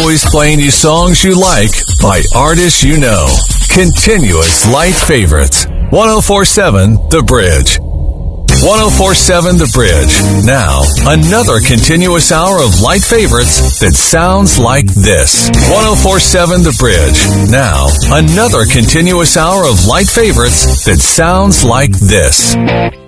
always playing you songs you like by artists you know. Continuous light favorites. 1047 The Bridge. 1047 The Bridge. Now, another continuous hour of light favorites that sounds like this. 1047 The Bridge. Now, another continuous hour of light favorites that sounds like this.